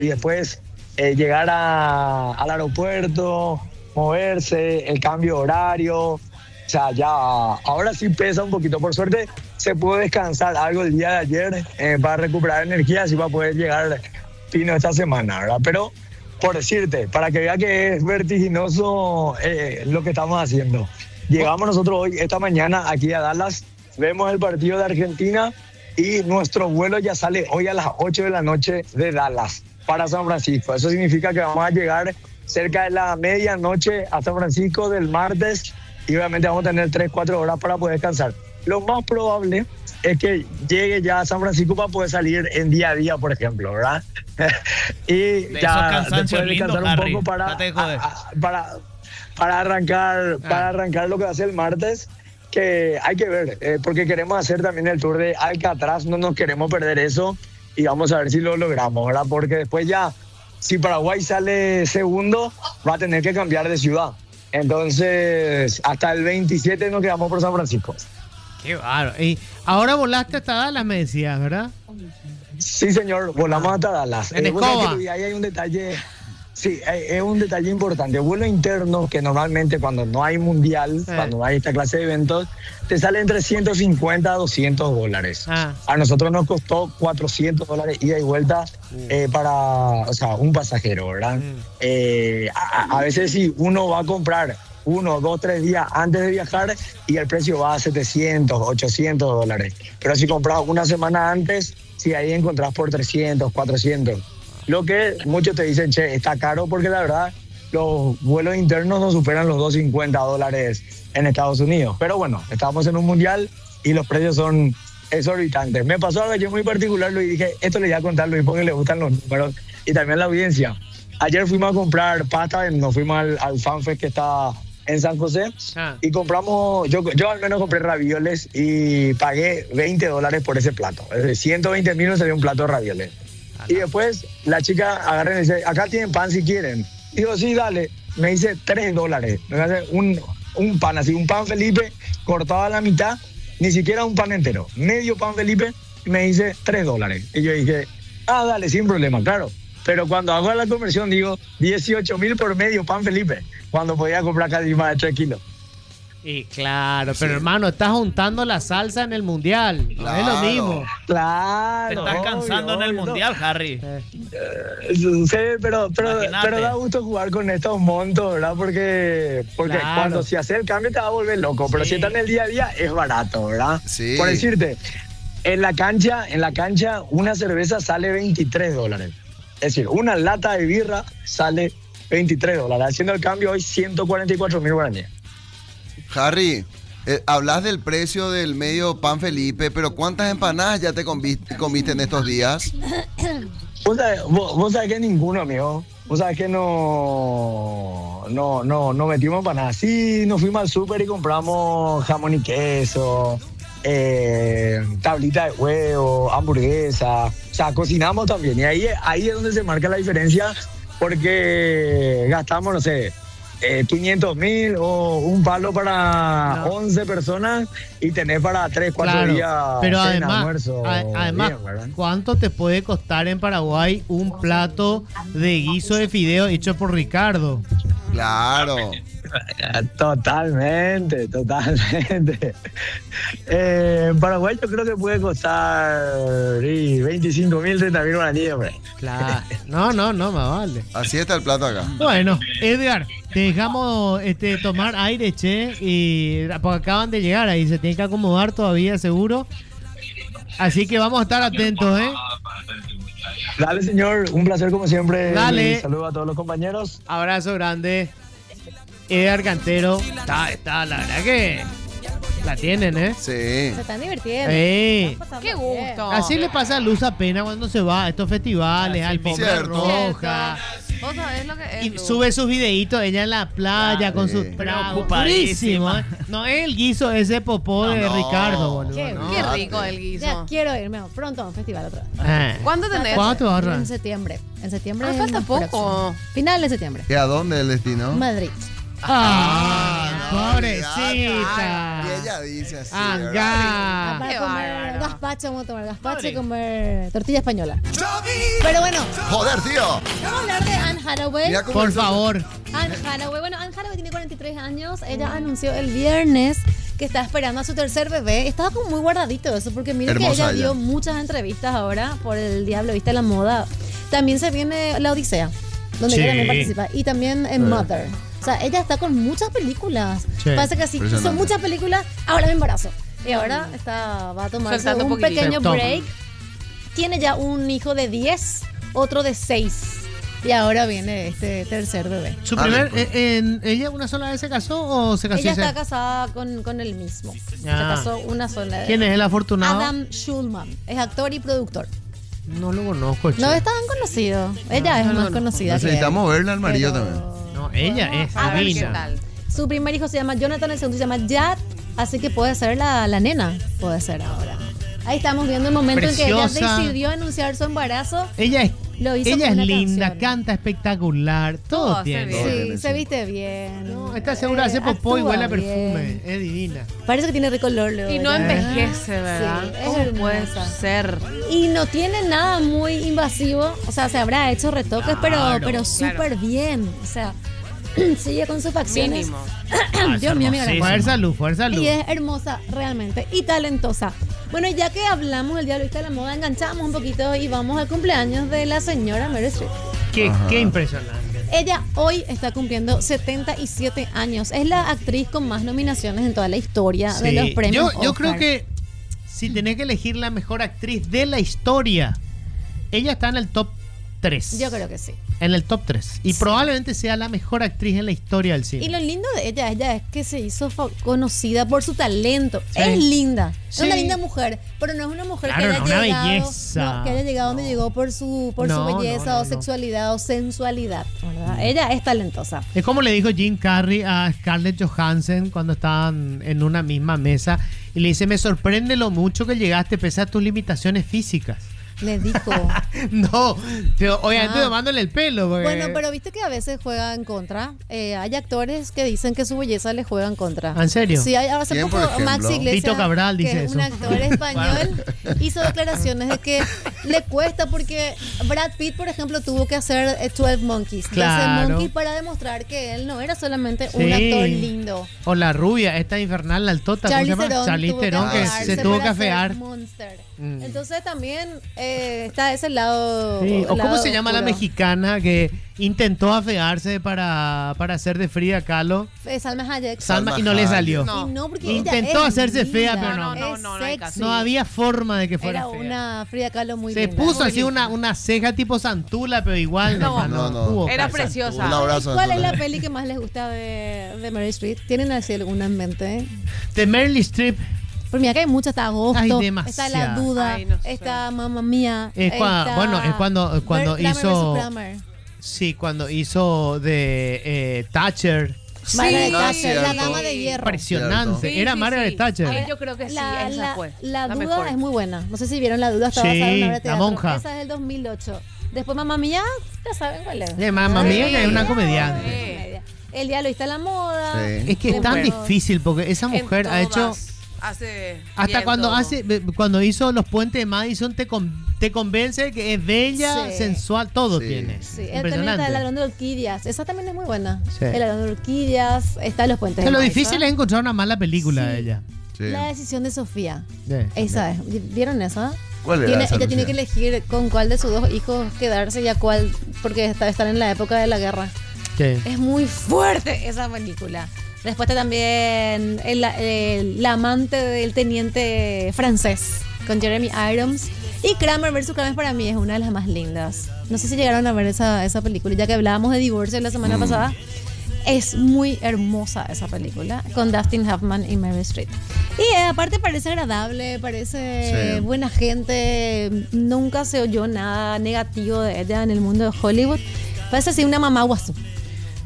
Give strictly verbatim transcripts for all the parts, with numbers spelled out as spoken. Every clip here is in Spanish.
y después eh, llegar a, al aeropuerto, moverse, el cambio horario. O sea, ya ahora sí pesa un poquito. Por suerte se pudo descansar algo el día de ayer eh, para recuperar energía, así para poder llegar fino esta semana, ¿verdad? Pero por decirte, para que vea que es vertiginoso eh, lo que estamos haciendo. Llegamos nosotros hoy, esta mañana, aquí a Dallas, vemos el partido de Argentina y nuestro vuelo ya sale hoy a las ocho de la noche de Dallas para San Francisco. Eso significa que vamos a llegar cerca de la medianoche a San Francisco del martes y obviamente vamos a tener tres, cuatro horas para poder descansar. Lo más probable es que llegue ya a San Francisco para poder salir en día a día, por ejemplo, ¿verdad? y de ya después descansar un Harry, poco para, no te jodes. a, a, para, para, arrancar, ah. para arrancar lo que va a ser el martes, que hay que ver, eh, porque queremos hacer también el tour de Alcatraz, no nos queremos perder eso y vamos a ver si lo logramos, ¿verdad? Porque después ya, si Paraguay sale segundo, va a tener que cambiar de ciudad. Entonces, hasta el veintisiete nos quedamos por San Francisco. Qué bárbaro. Y ahora volaste hasta Dallas, me decías, ¿verdad? Sí, señor, volamos hasta Dallas. En eh, escoba. Ahí hay un detalle, sí, es un detalle importante. Vuelo interno, que normalmente cuando no hay mundial, sí. cuando no hay esta clase de eventos, te sale entre ciento cincuenta a doscientos dólares. Ah. A nosotros nos costó cuatrocientos dólares ida y vuelta uh. eh, para, o sea, un pasajero, ¿verdad? Uh. Eh, a, a veces si uno va a comprar uno, dos, tres días antes de viajar y el precio va a setecientos, ochocientos dólares. Pero si compras una semana antes, si ahí encontrás por trescientos, cuatrocientos. Lo que muchos te dicen, che, está caro porque la verdad los vuelos internos no superan los doscientos cincuenta dólares en Estados Unidos. Pero bueno, estamos en un mundial y los precios son exorbitantes. Me pasó algo yo muy particular, Luis, y dije, esto le voy a contar, Luis, porque le gustan los números y también la audiencia. Ayer fuimos a comprar pasta, nos fuimos al, al FanFest que está en San José ah. y compramos, yo, yo al menos compré ravioles y pagué veinte dólares por ese plato. Es decir, ciento veinte mil no sería un plato de ravioles. Ah, y después la chica agarra y dice, acá tienen pan si quieren. Digo, sí, dale. Me dice tres dólares. Me hace un, un pan así, un pan Felipe cortado a la mitad, ni siquiera un pan entero. Medio pan Felipe, y me dice tres dólares. Y yo dije, ah, dale, sin problema, claro. Pero cuando hago la conversión digo dieciocho mil por medio pan Felipe, cuando podía comprar casi más de tres kilos. Y claro, pero sí. hermano, estás juntando la salsa en el mundial. Claro. Es lo mismo. Claro. Te estás cansando obvio, en el obvio, mundial, no. Harry. Eh, sí, pero, pero, pero da gusto jugar con estos montos, ¿verdad? Porque, porque claro. cuando si haces el cambio te va a volver loco. Pero sí. si estás en el día a día es barato, ¿verdad? Sí. Por decirte, en la cancha, en la cancha una cerveza sale veintitrés dólares. Es decir, una lata de birra sale veintitrés dólares. Haciendo el cambio hoy ciento cuarenta y cuatro mil guaraníes. Harry, eh, hablas del precio del medio pan Felipe, pero ¿cuántas empanadas ya te comiste, comiste en estos días? Vos sabés, vos, vos sabés que ninguno, amigo. Vos sabés que no, no, no, no metimos empanadas. Sí, nos fuimos al súper y compramos jamón y queso, eh, tablita de huevo, hamburguesa. O sea, cocinamos también. Y ahí, ahí es donde se marca la diferencia, porque gastamos, no sé, eh, quinientos mil o un palo para no. once personas y tenés para tres, cuatro claro, días pero en además, almuerzo. A, además, bien, ¿cuánto te puede costar en Paraguay un plato de guiso de fideo hecho por Ricardo? Claro. Totalmente, totalmente. Eh, en Paraguay yo creo que puede costar sí, veinticinco mil, treinta mil guaraníes, hombre. Claro. No, no, no, más vale. Así está el plato acá. Bueno, Edgar, te dejamos este, tomar aire, che, y porque acaban de llegar ahí, se tienen que acomodar todavía, seguro. Así que vamos a estar atentos, ¿eh? Dale, señor, un placer como siempre. Dale. Saludos a todos los compañeros. Abrazo grande. Edgar Cantero. Está, está, la verdad que la tienen, ¿eh? Sí. Se están divirtiendo. Sí. Qué gusto. Así le pasa a Luz apenas cuando se va a estos festivales, alfombra roja. Vos sabés lo que es. Y Luz. sube sus videitos ella en la playa ah, con sus bravos. Purísimo, ¿eh? No es el guiso ese popó no, de no. Ricardo, boludo. Qué, no. qué rico el guiso. Ya quiero irme pronto a un festival otra vez. Eh. ¿Cuándo tenés? ¿Cuándo te ahorras? En septiembre. En septiembre. Ah, falta poco. Próximo. Final de septiembre. ¿Y a dónde el destino? Madrid. Ah, ah no, pobrecita. Y ella Ella dice así. Anga. Para comer gazpacho, vamos a tomar gazpacho y comer tortilla española. Pero bueno. Joder, tío. Vamos a hablar de Anne Hathaway. Por favor. Anne Hathaway. Bueno, Anne Hathaway tiene cuarenta y tres años. Ella anunció el viernes que está esperando a su tercer bebé. Estaba como muy guardadito eso, porque mire que ella dio muchas entrevistas ahora por el Diablo Viste la Moda. También se viene La Odisea, donde sí. ella también participa. Y también en Mother. O sea, ella está con muchas películas. Sí. Pasa que así son muchas películas, ahora me embarazo. Y ahora está, va a tomarse un, un pequeño break. Tiene ya un hijo de diez, otro de seis. Y ahora viene este tercer bebé. ¿Su primer, eh, en, ¿Ella una sola vez se casó o se casó? Ella está casada con, con él mismo. Ah. Se casó una sola vez. ¿Quién es el afortunado? Adam Schulman. Es actor y productor. No lo conozco. No es tan conocido. Ella no, es no, más no, conocida. Necesitamos verla al marido pero... también. No, ella es divina. Su primer hijo se llama Jonathan, el segundo se llama Jad. Así que puede ser la, la nena. Puede ser ahora. Ahí estamos viendo el momento Preciosa. en que ella decidió anunciar su embarazo. Ella es, Lo hizo ella es linda, canción. canta espectacular, todo, todo tiene. Sí, tiene, se viste bien. No, está segura, hace popó y huele a perfume. Es divina. Parece que tiene rico olor. Y no envejece, ¿verdad? Sí, ¿Cómo es puede ser? Y no tiene nada muy invasivo. O sea, se habrá hecho retoques, claro, pero, pero súper claro. bien. O sea, sigue con sus facciones. Mínimo. Dios mío, mira. Fuerza, luz, fuerza, luz. Y es hermosa, realmente. Y talentosa. Bueno, ya que hablamos del Diablo Viste de la Moda, enganchamos un poquito y vamos al cumpleaños de la señora Meryl Streep. Qué, qué impresionante. Ella hoy está cumpliendo setenta y siete años. Es la actriz con más nominaciones en toda la historia sí. de los premios Yo, yo creo que si tenés que elegir la mejor actriz de la historia, ella está en el top tres. Yo creo que sí. En el top tres. Y sí. probablemente sea la mejor actriz en la historia del cine. Y lo lindo de ella, ella es que se hizo conocida por su talento. Sí. Es linda. Sí. Es una linda mujer. Pero no es una mujer claro, que haya no, llegado. Una belleza. No, que haya llegado donde no. llegó por su, por no, su belleza no, no, o sexualidad no. o sensualidad. ¿Verdad? Mm. Ella es talentosa. Es como le dijo Jim Carrey a Scarlett Johansson cuando estaban en una misma mesa. Y le dice: me sorprende lo mucho que llegaste pese a tus limitaciones físicas. Le dijo. No, pero obviamente ah. tomándole el pelo. Porque... Bueno, pero viste que a veces juega en contra. Eh, hay actores que dicen que su belleza le juega en contra. ¿En serio? Sí, hace poco Maxi Iglesias, Tito Cabral dice que es eso. un actor español, hizo declaraciones de que le cuesta porque Brad Pitt, por ejemplo, tuvo que hacer doce Monkeys. Claro. doce Monkeys para demostrar que él no era solamente sí. un actor lindo. O la rubia, esta infernal, la altota, Charlize ¿cómo se llama? Charlize Theron, que se tuvo que afear. Monster. Mm. Entonces también eh, está ese lado. Sí. ¿O lado cómo se llama oscuro. la mexicana que intentó afearse para, para hacer de Frida Kahlo? Eh, Salma Hayek. Salma, y no le salió. No. Y no porque intentó hacerse linda. fea, pero no. No, no, no, no, hay caso. No había forma de que fuera Era fea. una Frida Kahlo muy Se linda. puso así una, una ceja tipo Santula, pero igual no, no, no, no. Era preciosa. Un abrazo. ¿Cuál es la peli que más les gusta de, de Meryl Streep? ¿Tienen así alguna en mente? De Meryl Streep. Pues mira que hay muchas, está Agosto, Ay, está La Duda, Ay, no sé. está Mamma Mía. Es cuando, está bueno, es cuando, cuando Kramer hizo. versus Kramer. Sí, cuando hizo de eh, Thatcher. Sí, Margaret Thatcher, cierto. la dama de hierro. Impresionante. Sí, Era sí, Margaret sí. Thatcher. A ver, yo creo que sí, La, esa la, fue. la, la Duda mejor. es muy buena. No sé si vieron La Duda, está Sí, basada en una obra de La teatro. monja. Esa es del dos mil ocho. Después Mamma Mía, ya saben cuál es. De Mamma Mía, que es una comediante. Sí. El Diablo Viste la Moda. Sí. Es que es tan Bueno. difícil porque esa mujer En ha hecho. todas. Hace Hasta bien cuando todo. hace cuando hizo Los Puentes de Madison te, con, te convence de que es bella, Sí. sensual, todo Sí. tiene. Sí, el Impresionante. El ladrón de orquídeas. Esa también es muy buena. Sí. El ladrón de orquídeas. Está Los Puentes O sea, de lo Madison. difícil es encontrar una mala película Sí. de ella. Sí. La decisión de Sofía. Sí. Esa es. ¿Vieron esa? ¿Cuál era Tiene, esa, ella tiene que Lucía? elegir con cuál de sus dos hijos quedarse y a cuál, porque está, están en la época de la guerra. Sí. Es muy fuerte esa película. Después está también el, el- la amante del teniente francés con Jeremy Irons. Y Kramer versus Kramer para mí es una de las más lindas. No sé si llegaron a ver esa, esa película, ya que hablábamos de divorcio la semana pasada. Es muy hermosa esa película con Dustin Hoffman y Meryl Streep. Y eh, aparte parece agradable, parece Sí. buena gente. Nunca se oyó nada negativo de ella en el mundo de Hollywood. Parece así una mamá guasú.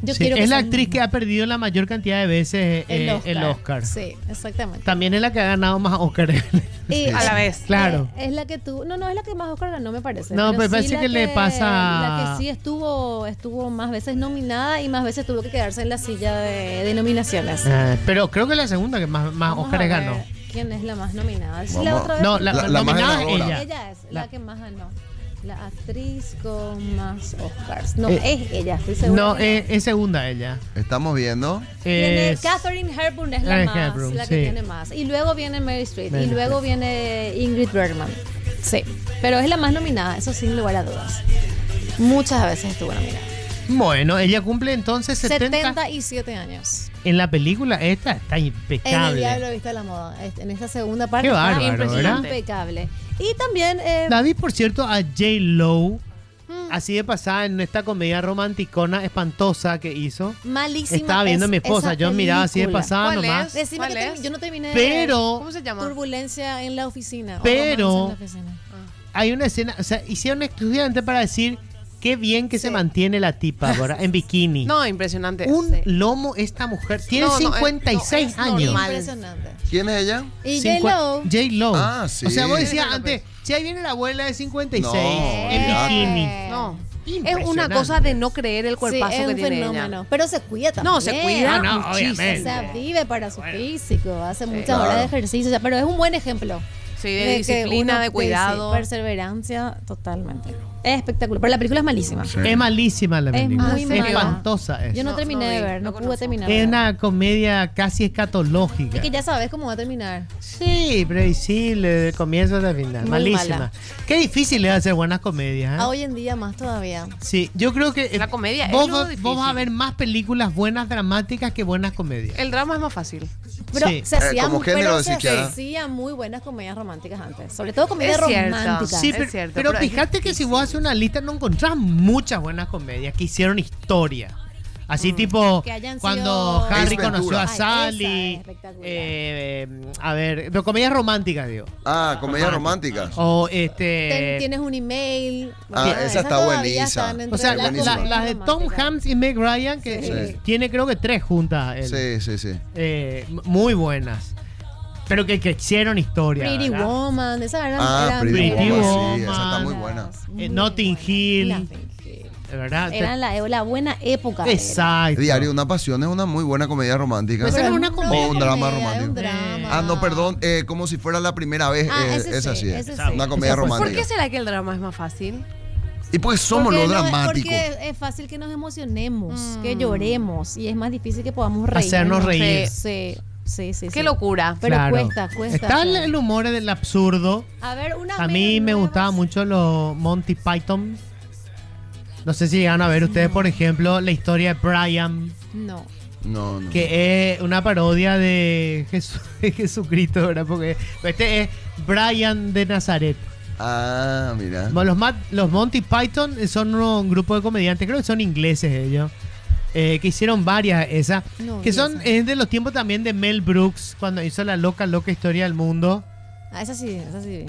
Yo Sí, quiero que es la sea- actriz que ha perdido la mayor cantidad de veces el eh, Oscar. el Oscar. Sí, exactamente. También es la que ha ganado más Oscar. Y- A la vez. Claro. Eh, es la que tú. No, no es la que más Oscar ganó, me parece. No, pero sí parece la que le pasa- La que sí estuvo, estuvo más veces nominada y más veces tuvo que quedarse en la silla de, de nominaciones. Eh, pero creo que es la segunda que más, más Vamos Oscar a ver ganó. ¿Quién es la más nominada? Sí, Vamos. la otra vez. No, la, La- la más nominada es ganadora. ella. Ella es La- la que más ganó. La actriz con más Oscars. No, Eh, es ella, estoy segura. No, que es, es segunda ella. Estamos viendo. Tiene Es- Catherine Hepburn es la Eh, más, Hepburn, la que sí. tiene más. Y luego viene Mary Streep. Mary y luego Streep. viene Ingrid Bergman. Sí, pero es la más nominada, eso sin lugar a dudas. Muchas veces estuvo nominada. Bueno, ella cumple entonces setenta. setenta y siete años. En la película esta está En el impecable. Diablo Viste la Moda. Este, En esta segunda parte Qué está bárbaro, Impresionante. impecable. Y también eh, La vi, por cierto, a J. Lo, mm, así de pasada en esta comedia romanticona espantosa que hizo. malísima. Estaba viendo a es mi esposa, esa yo miraba así de película. pasada ¿Cuál nomás. es? Decime ¿Cuál que te- es? yo no terminé de Pero ¿Cómo se llama? Turbulencia en la oficina. o Pero- Romance en la oficina. hay una escena, o sea, hicieron exclusivamente para decir qué bien que se Sí. mantiene la tipa, ¿verdad? En bikini. No, impresionante. Un Sí. lomo esta mujer. Tiene No, no, cincuenta y seis no, es años. normal. Impresionante. ¿Quién es ella? Y Cincua- J-Lo. J. Lo. Ah, sí. O sea, vos decías Jennifer antes, si ahí viene la abuela de cincuenta y seis No, en olvídate. bikini. No. Es Impresionante. una cosa de no creer el cuerpazo sí, es que un tiene fenómeno. ella. Pero se cuida también. No, se cuida Ah, no, muchísimo. obviamente. O sea, vive para su físico, hace muchas Claro. horas de ejercicio. O sea, pero es un buen ejemplo. Sí, de, que disciplina, uno- de cuidado. sí, perseverancia, totalmente. Es espectacular. Pero la película es malísima. Sí. Es malísima la Es película. muy es mala. espantosa. Es. Yo no, No, terminé no de vi, ver, no, no pude conozco. terminar. Es de ver. una comedia casi escatológica. Es que ya sabes cómo va a terminar. Sí, previsible, de comienzo hasta final. Muy Malísima. mala. Qué difícil es hacer buenas comedias. ¿eh? A hoy en día más todavía. Sí, yo creo que eh, La comedia es vos, lo vos- difícil. vos vas a ver más películas buenas dramáticas que buenas comedias. El drama es más fácil. Pero Sí. se hacían, como género, pero decís se que, ¿ah? hacían muy buenas comedias románticas antes. Sobre todo comedias Es cierto. románticas. Sí, Es pero, cierto, pero pero es fíjate que si vos haces una lista no encontrás muchas buenas comedias que hicieron historia. Así tipo Que hayan cuando sido- Harry Ace conoció a Ventura. Ay, esa Sally. es espectacular. eh, a ver, pero comedias románticas, digo. Ah, comedias románticas. O Ten- este. tienes un email. Ah, ¿verdad? esa está todavía buenísima. están entre O sea, las la- buenísima. la- comedias las de Tom románticas. Hanks y Meg Ryan, que Sí. eh, tiene creo que tres juntas. él. Sí, sí, sí. Eh, m- muy buenas. Pero que, que hicieron historia. Pretty ¿verdad? Woman, esas eran. Ah, eran Pretty Pretty eran- Woman, sí, esa está muy eran buena. muy Eh, Notting buenas. Hill. Notting Hill. ¿Verdad? Eran la, la buena época. era. Exacto. Diario Una Pasión es una muy buena comedia romántica. Pues Pero era es una un- comedia. O un drama es romántico. un drama. Ah, no, perdón, eh, como si fuera la primera vez. Ah, eh, ese es sí, así. ese sí. Una comedia Esa fue- ¿Por romántica. qué será que el drama es más fácil? Y pues somos Porque los no- dramáticos. Porque es fácil que nos emocionemos, Mm. que lloremos y es más difícil que podamos reír. Hacernos reír. Sí, sí, sí. Qué sí. locura. Pero Claro. cuesta, cuesta. Está el, hacer. el humor del absurdo. A ver, una A mí me gustaba mucho los Monty Python. No sé si llegan a ver ustedes, por ejemplo, la historia de Brian, No. No, no. que es una parodia de Jesús, de Jesucristo, ¿verdad? Porque este es Brian de Nazaret. Ah, mira. Bueno, Los, Ma- los Monty Python son un grupo de comediantes, creo que son ingleses ellos, eh, que hicieron varias esas, No, que vi son esa. es de los tiempos también de Mel Brooks, cuando hizo la loca, loca historia del mundo. Ah, esa sí, esa sí.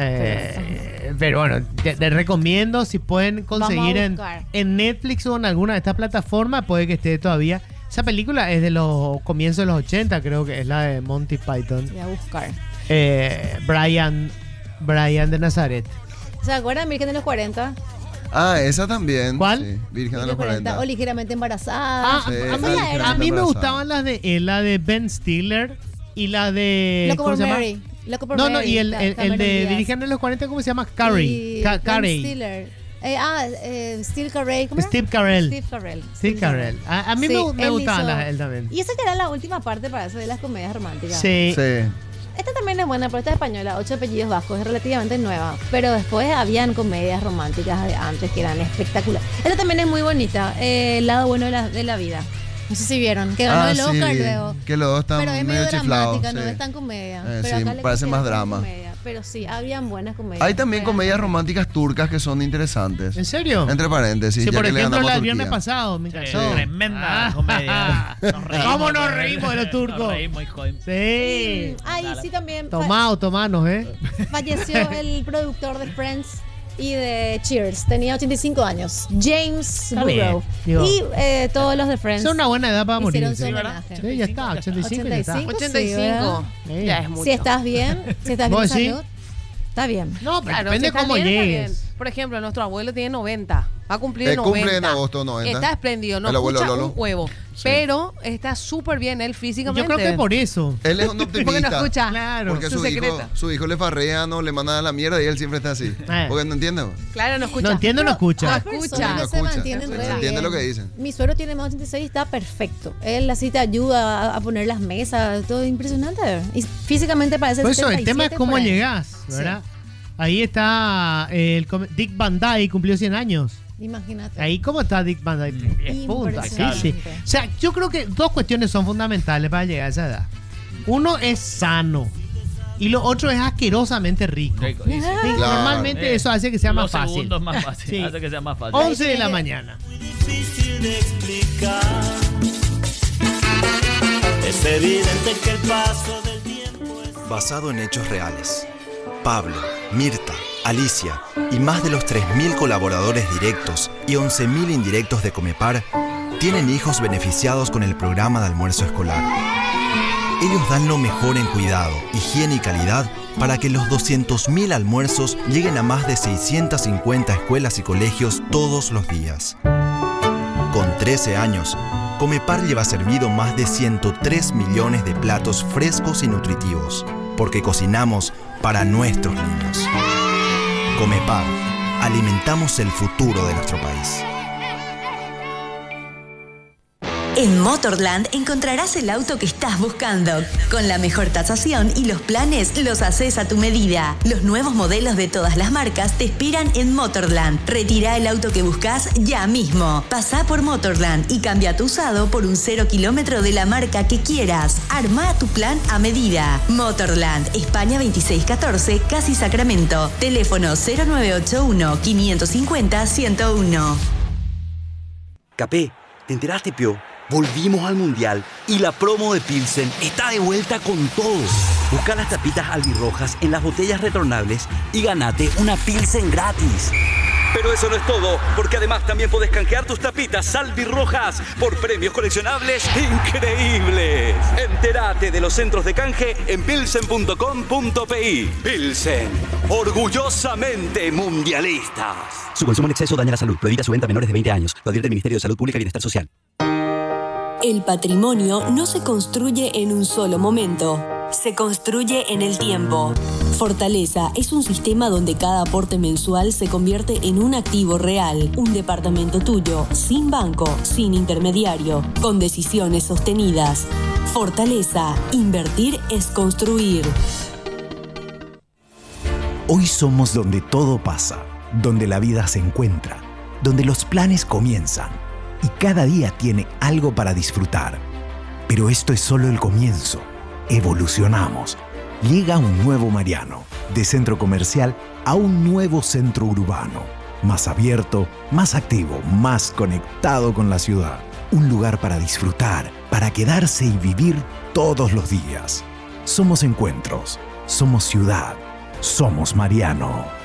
Eh, pero bueno, te, te recomiendo si pueden conseguir en, buscar. en Netflix o en alguna de estas plataformas, puede que esté todavía. Esa película es de los comienzos de los ochenta, creo que es la de Monty Python. Voy a buscar. Eh, Brian, Brian de Nazaret. ¿Se acuerdan Virgen de los cuarenta? Ah, esa también. ¿Cuál? Sí, Virgen de Virgen los cuarenta. O ligeramente embarazada. Ah, Sí, a, a mí, esa ah, era. a mí me embarazada. gustaban las de él, la de Ben Stiller y la de... Loco ¿cómo por se llama? Mary. Loco por No, no, Mary, y el, Ca- el, el Cameron de Díaz. Virgen de los cuarenta, ¿cómo se llama? Carey. Y Ca- Ben Carey. Stiller. Eh, ah, eh, Steve Carell. ¿Cómo era? Steve Carell. Steve Carell. Steve Carell. A, a mí Sí, me, me él gustaban hizo- las de él también. Y esa que era la última parte para eso de las comedias románticas. Sí. Sí. Esta también es buena, pero esta es española, Ocho apellidos vascos, es relativamente nueva. Pero después habían comedias románticas de antes que eran espectaculares. Esta también es muy bonita, eh, El lado bueno de la, de la vida. No sé si vieron, que ganó Ah, el sí, Oscar luego. que los dos están Pero es medio medio chiflados. dramática, no sí. es tan comedia. Eh, pero sí, acá le parece más pusieron drama. comedia. Pero sí, habían buenas comedias. Hay también Real. comedias románticas turcas que son interesantes. ¿En serio? Entre paréntesis, Sí, ya por que le ejemplo, ganamos la a del viernes Turquía. pasado, me encantó. Sí. Tremenda Ah. comedia. Nos reímos, ¿Cómo nos nos reímos de los turcos? Nos reímos, hijo de- Sí. Ay, sí, también fa- Tomado, tomanos, ¿eh? falleció el productor de Friends. Y de Cheers, tenía ochenta y cinco años. James Está bien, Burrow. digo. Y eh, todos los de Friends. Es una buena edad para morir. hicieron su Sí, homenaje. Sí, ya está, ochenta y cinco, ya está. ochenta y cinco. ochenta y cinco. Sí. Ya es mucho. Si estás bien, si estás bien de ¿Vos sí? salud, está bien. No, pero Claro, depende si está cómo bien, está llegues. bien. Por ejemplo, nuestro abuelo tiene noventa. Va a cumplir Eh, noventa. cumple en agosto noventa. Está espléndido. No El abuelo escucha Lolo. un huevo. Sí. Pero está súper bien él físicamente. Yo creo que por eso. Él es un Porque optimista. no escucha. Claro. Porque su su hijo, secreto. su hijo le farrea, no le manda a la mierda y él siempre está así. Eh. Porque no entiende. Claro, no escucha. No entiendo, no No escucha. escucha. Personas No que se escucha. mantienen No re entiende bien. lo que dicen. Mi suegro tiene más de ochenta y seis y está perfecto. Él así te ayuda a, a poner las mesas, todo impresionante. Y físicamente parece Por eso, el setenta y tema es siete cómo por ahí. llegás, ¿verdad? Ahí está eh, el com- Dick Van Dyke, cumplió cien años. Imagínate. Ahí, ¿cómo está Dick Van Dyke? diez puntas, sí, sí. Impresionante. O sea, yo creo que dos cuestiones son fundamentales para llegar a esa edad. Uno es sano y lo otro es asquerosamente rico. Rico, y sí. Sí, Claro. Normalmente Eh, eso hace que sea Los más fácil. segundos más fácil. Sí. Hace que sea más fácil. once de la mañana. Difícil de explicar. Es evidente que el paso del tiempo es... Basado en hechos reales. Pablo, Mirta, Alicia y más de los tres mil colaboradores directos y once mil indirectos de Comepar tienen hijos beneficiados con el programa de almuerzo escolar. Ellos dan lo mejor en cuidado, higiene y calidad para que los doscientos mil almuerzos lleguen a más de seiscientas cincuenta escuelas y colegios todos los días. Con trece años, Comepar lleva servido más de ciento tres millones de platos frescos y nutritivos, porque cocinamos para nuestros niños. Comepar, alimentamos el futuro de nuestro país. En Motorland encontrarás el auto que estás buscando. Con la mejor tasación y los planes los haces a tu medida. Los nuevos modelos de todas las marcas te esperan en Motorland. Retira el auto que buscas ya mismo. Pasá por Motorland y cambia tu usado por un cero kilómetro de la marca que quieras. Arma tu plan a medida. Motorland, España veintiséis catorce, Casi Sacramento. Teléfono cero nueve ocho uno, quinientos cincuenta, ciento uno. Capé, ¿te enteraste, Pio? Volvimos al Mundial y la promo de Pilsen está de vuelta con todo. Busca las tapitas albirrojas en las botellas retornables y ganate una Pilsen gratis. Pero eso no es todo, porque además también podés canjear tus tapitas albirrojas por premios coleccionables increíbles. Entérate de los centros de canje en pilsen punto com punto pi. Pilsen, orgullosamente mundialistas. Su consumo en exceso daña la salud. Prohibida su venta a menores de veinte años. Lo advierte el Ministerio de Salud Pública y Bienestar Social. El patrimonio no se construye en un solo momento, se construye en el tiempo. Fortaleza es un sistema donde cada aporte mensual se convierte en un activo real, un departamento tuyo, sin banco, sin intermediario, con decisiones sostenidas. Fortaleza, invertir es construir. Hoy somos donde todo pasa, donde la vida se encuentra, donde los planes comienzan. Y cada día tiene algo para disfrutar. Pero esto es solo el comienzo. Evolucionamos. Llega un nuevo Mariano, de centro comercial a un nuevo centro urbano. Más abierto, más activo, más conectado con la ciudad. Un lugar para disfrutar, para quedarse y vivir todos los días. Somos encuentros, somos ciudad, somos Mariano.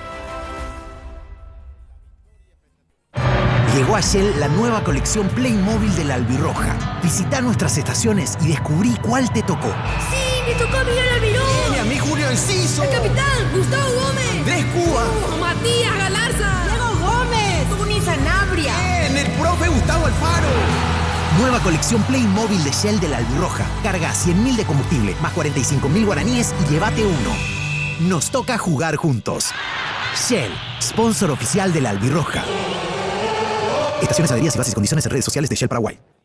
Llegó a Shell la nueva colección Playmobil de la Albirroja. Visita nuestras estaciones y descubrí cuál te tocó. ¡Sí! ¡Me tocó a Miguel Almirón! ¡Y a mí Julio Enciso! ¡El capitán! ¡Gustavo Gómez! ¡Andrés Cuba! Uh, ¡Matías Galarza! ¡Diego Gómez! ¡Tony Sanabria! ¡Bien! ¡El profe Gustavo Alfaro! Nueva colección Playmobil de Shell de la Albirroja. Carga cien mil de combustible, más cuarenta y cinco mil guaraníes y llévate uno. Nos toca jugar juntos. Shell, sponsor oficial de la Albirroja. Estaciones, adheridas y bases y condiciones en redes sociales de Shell Paraguay.